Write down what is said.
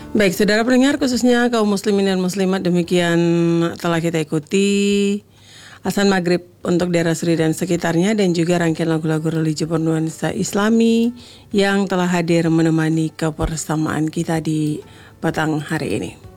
Baik, saudara pendengar khususnya kaum muslimin dan muslimat, demikian telah kita ikuti Azan Maghrib untuk daerah Sri dan sekitarnya dan juga rangkaian lagu-lagu religi bernuansa Islami yang telah hadir menemani kebersamaan kita di petang hari ini.